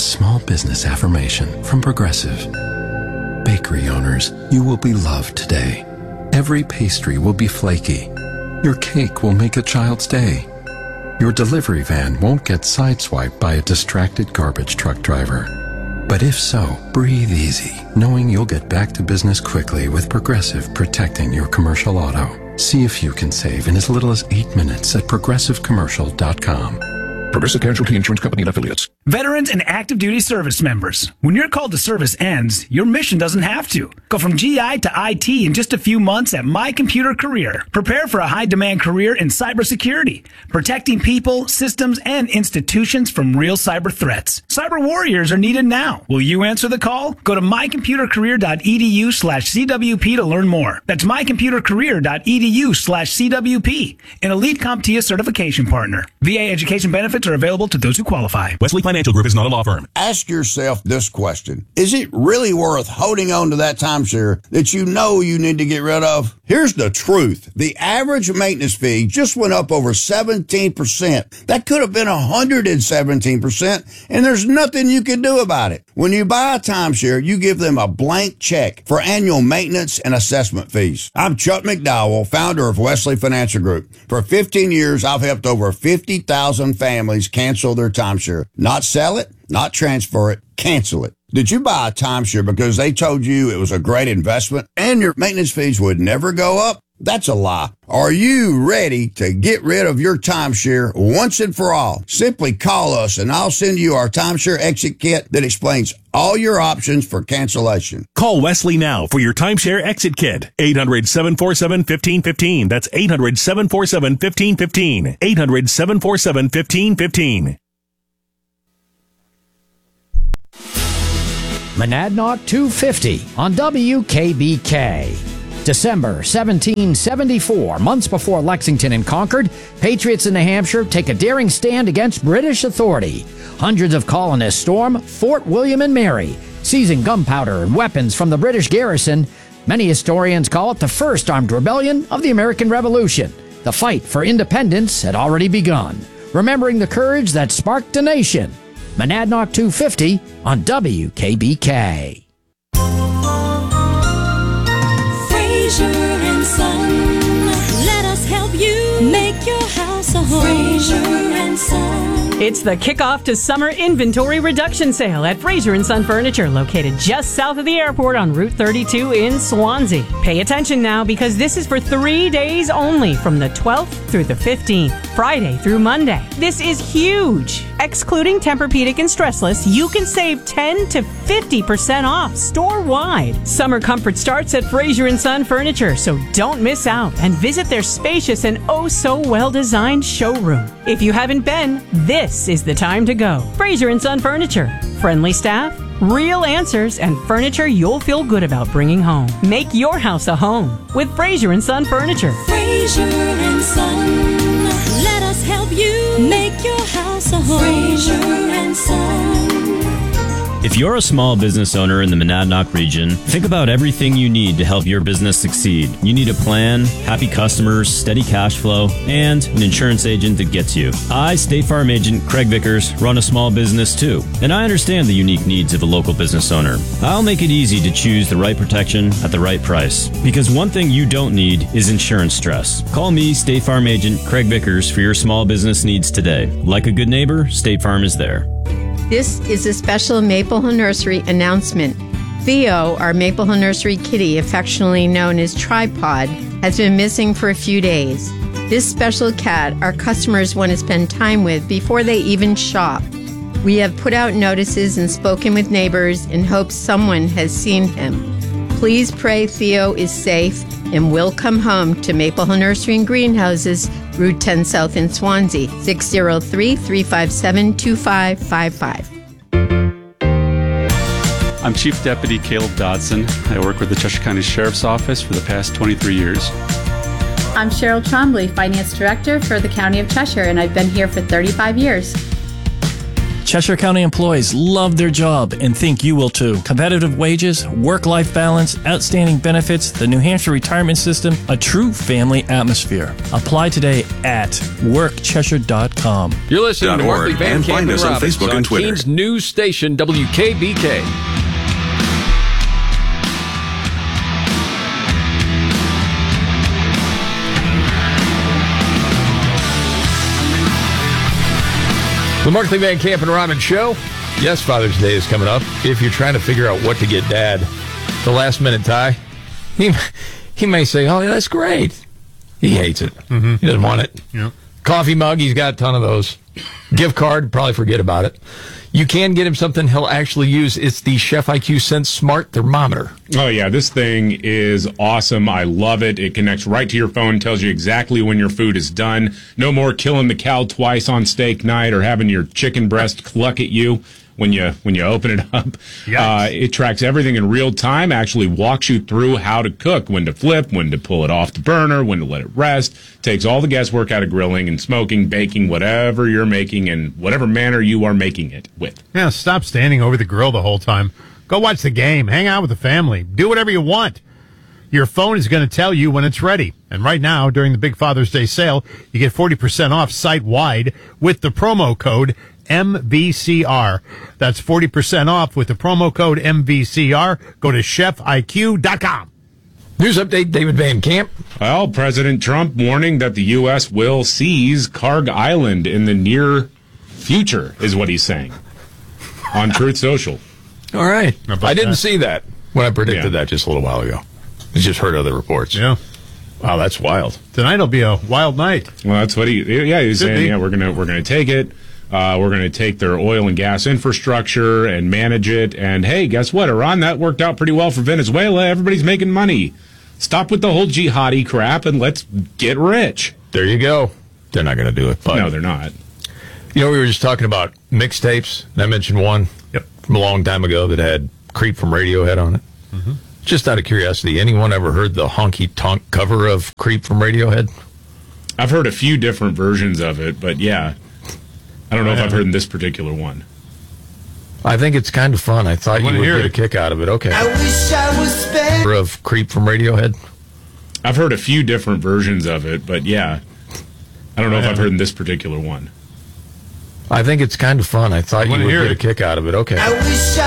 small business affirmation from Progressive. Bakery owners, you will be loved today. Every pastry will be flaky. Your cake will make a child's day. Your delivery van won't get sideswiped by a distracted garbage truck driver. But if so, breathe easy, knowing you'll get back to business quickly with Progressive protecting your commercial auto. See if you can save in as little as 8 minutes at progressivecommercial.com. Progressive Casualty Insurance Company and Affiliates. Veterans and active duty service members. When your call to service ends, your mission doesn't have to. Go from GI to IT in just a few months at My Computer Career. Prepare for a high-demand career in cybersecurity, protecting people, systems, and institutions from real cyber threats. Cyber warriors are needed now. Will you answer the call? Go to mycomputercareer.edu/CWP to learn more. That's mycomputercareer.edu/CWP. An Elite CompTIA certification partner. VA education benefits are available to those who qualify. Wesley Financial Group is not a law firm. Ask yourself this question. Is it really worth holding on to that timeshare that you know you need to get rid of? Here's the truth. The average maintenance fee just went up over 17%. That could have been 117%, and there's nothing you can do about it. When you buy a timeshare, you give them a blank check for annual maintenance and assessment fees. I'm Chuck McDowell, founder of Wesley Financial Group. For 15 years, I've helped over 50,000 families cancel their timeshare. Not sell it, not transfer it, cancel it. Did you buy a timeshare because they told you it was a great investment and your maintenance fees would never go up? That's a lie. Are you ready to get rid of your timeshare once and for all? Simply call us and I'll send you our timeshare exit kit that explains all your options for cancellation. Call Wesley now for your timeshare exit kit. 800-747-1515. That's 800-747-1515. 800-747-1515. Monadnock 250 on WKBK. December 1774, months before Lexington and Concord, patriots in New Hampshire take a daring stand against British authority. Hundreds of colonists storm Fort William and Mary, seizing gunpowder and weapons from the British garrison. Many historians call it the first armed rebellion of the American Revolution. The fight for independence had already begun, remembering the courage that sparked a nation. Monadnock 250 on WKBK. Fraser and Son, let us help you make your house a home. Fraser and Son. It's the kickoff to summer inventory reduction sale at Fraser & Son Furniture, located just south of the airport on Route 32 in Swansea. Pay attention now because this is for 3 days only, from the 12th through the 15th, Friday through Monday. This is huge. Excluding Tempur-Pedic and Stressless, you can save 10 to 50% off store-wide. Summer comfort starts at Fraser & Son Furniture, so don't miss out and visit their spacious and oh-so-well-designed showroom. If you haven't been, this is the time to go. Fraser & Son Furniture. Friendly staff, real answers, and furniture you'll feel good about bringing home. Make your house a home with Fraser & Son Furniture. Fraser & Son. Let us help you make your house a home. Fraser & Son. If you're a small business owner in the Monadnock region, think about everything you need to help your business succeed. You need a plan, happy customers, steady cash flow, and an insurance agent that gets you. I, State Farm Agent Craig Vickers, run a small business too, and I understand the unique needs of a local business owner. I'll make it easy to choose the right protection at the right price, because one thing you don't need is insurance stress. Call me, State Farm Agent Craig Vickers, for your small business needs today. Like a good neighbor, State Farm is there. This is a special Maple Hill Nursery announcement. Theo, our Maple Hill Nursery kitty, affectionately known as Tripod, has been missing for a few days. This special cat our customers want to spend time with before they even shop. We have put out notices and spoken with neighbors in hopes someone has seen him. Please pray Theo is safe and will come home to Maple Hill Nursery and Greenhouses, Route 10 South in Swansea, 603-357-2555. I'm Chief Deputy Caleb Dodson. I work with the Cheshire County Sheriff's Office for the past 23 years. I'm Cheryl Trombley, Finance Director for the County of Cheshire, and I've been here for 35 years. Cheshire County employees love their job and think you will too. Competitive wages, work-life balance, outstanding benefits, the New Hampshire retirement system, a true family atmosphere. Apply today at workcheshire.com. You're listening to Markley, Van and Camp, find and us on Robbins Facebook and Twitter. Keens News Station, WKBK. The Markley, Van Camp, and Robbins Show. Yes, Father's Day is coming up. If you're trying to figure out what to get Dad, the last minute tie, he may say, oh, yeah, that's great. He hates it. Mm-hmm. He doesn't want it. Yep. Coffee mug, he's got a ton of those. Gift card, probably forget about it. You can get him something he'll actually use. It's the Chef IQ Sense Smart Thermometer. Oh, yeah, this thing is awesome. I love it. It connects right to your phone, tells you exactly when your food is done. No more killing the cow twice on steak night or having your chicken breast cluck at you when you open it up. It tracks everything in real time, actually walks you through how to cook, when to flip, when to pull it off the burner, when to let it rest. Takes all the guesswork out of grilling and smoking, baking, whatever you're making in whatever manner you are making it with. Yeah, stop standing over the grill the whole time. Go watch the game. Hang out with the family. Do whatever you want. Your phone is going to tell you when it's ready. And right now, during the big Father's Day sale, you get 40% off site-wide with the promo code MVCR. That's 40% off with the promo code MVCR. Go to chefiq.com. News update, David Van Camp. Well, President Trump warning that the U.S. will seize Karg Island in the near future, is what he's saying on Truth Social. All right. I didn't see that when I predicted that just a little while ago. I just heard other reports. Yeah. Wow, that's wild. Tonight will be a wild night. Well, that's what he was saying. Yeah, we're gonna take it. We're going to take their oil and gas infrastructure and manage it. And, hey, guess what, Iran? That worked out pretty well for Venezuela. Everybody's making money. Stop with the whole jihadi crap and let's get rich. There you go. They're not going to do it. But, no, they're not. You know, we were just talking about mixtapes, and I mentioned one from a long time ago that had Creep from Radiohead on it. Mm-hmm. Just out of curiosity, anyone ever heard the Honky Tonk cover of Creep from Radiohead? I've heard a few different versions of it, but, yeah. I don't know if I've heard this particular one. I think it's kind of fun. I thought you would get a kick out of it. Okay. I wish I was spent. Of Creep from Radiohead. I've heard a few different versions of it, but yeah. I don't know if I've heard this particular one. I think it's kind of fun. I thought you would get a kick out of it. Okay. I wish